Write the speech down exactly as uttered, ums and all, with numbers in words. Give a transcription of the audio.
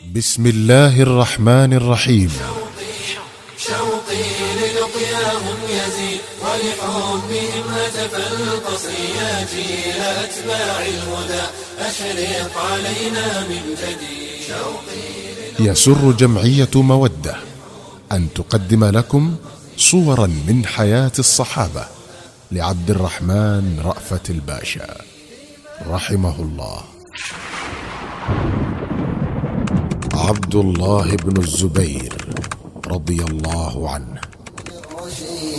بسم الله الرحمن الرحيم. شوقي للقياهم يزيد ولحبهم هتف القصر يا جيل أتباع الهدى أشرق علينا من جديد. يسر جمعية مودة أن تقدم لكم صورا من حياة الصحابة لعبد الرحمن رأفت الباشا رحمه الله. عبد الله بن الزبير رضي الله عنه